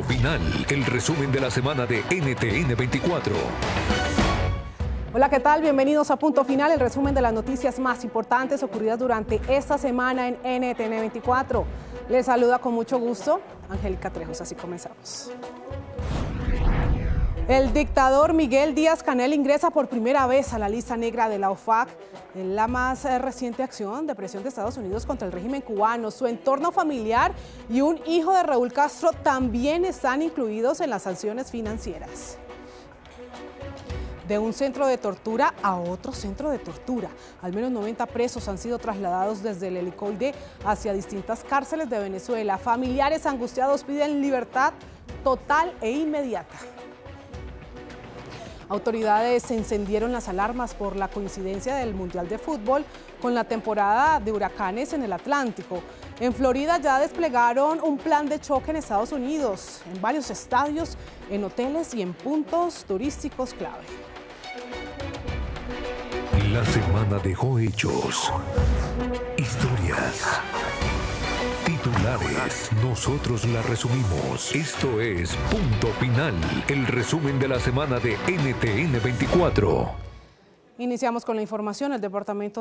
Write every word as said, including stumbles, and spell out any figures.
Punto Final, el resumen de la semana de N T N veinticuatro. Hola, ¿qué tal? Bienvenidos a Punto Final, el resumen de las noticias más importantes ocurridas durante esta semana en N T N veinticuatro. Les saluda con mucho gusto Angélica Trejos, así comenzamos. El dictador Miguel Díaz-Canel ingresa por primera vez a la lista negra de la OFAC, en la más reciente acción de presión de Estados Unidos contra el régimen cubano. Su entorno familiar y un hijo de Raúl Castro también están incluidos en las sanciones financieras. De un centro de tortura a otro centro de tortura. Al menos noventa presos han sido trasladados desde el helicoide hacia distintas cárceles de Venezuela. Familiares angustiados piden libertad total e inmediata. Autoridades encendieron las alarmas por la coincidencia del Mundial de Fútbol con la temporada de huracanes en el Atlántico. En Florida ya desplegaron un plan de choque en Estados Unidos, en varios estadios, en hoteles y en puntos turísticos clave. La semana dejó hechos, historias, titulares. Nosotros la resumimos. Esto es Punto Final, el resumen de la semana de N T N veinticuatro. Iniciamos con la información. El departamento